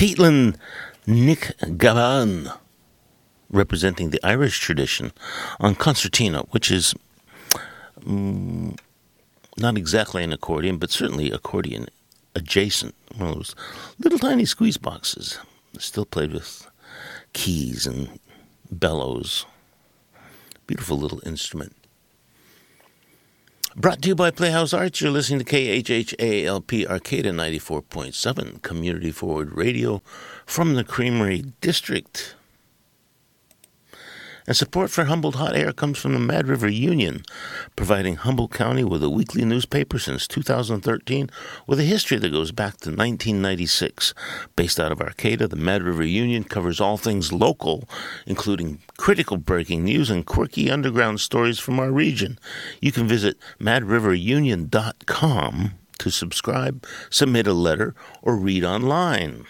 Caitlin Nick Gavan, representing the Irish tradition on concertina, which is not exactly an accordion, but certainly accordion adjacent. One of those little tiny squeeze boxes, still played with keys and bellows. Beautiful little instrument. Brought to you by Playhouse Arts. You're listening to KHHALP Arcata 94.7, Community Forward Radio from the Creamery District. And support for Humboldt Hot Air comes from the Mad River Union, providing Humboldt County with a weekly newspaper since 2013 with a history that goes back to 1996. Based out of Arcata, the Mad River Union covers all things local, including critical breaking news and quirky underground stories from our region. You can visit madriverunion.com to subscribe, submit a letter, or read online.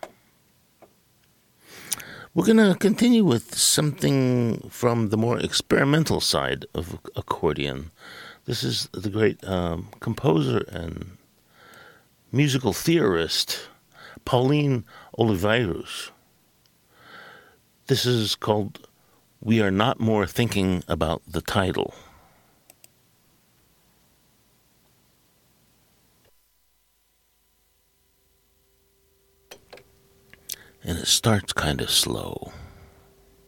We're going to continue with something from the more experimental side of accordion. This is the great composer and musical theorist, Pauline Oliveros. This is called We Are Not More Thinking About the Title. And it starts kind of slow.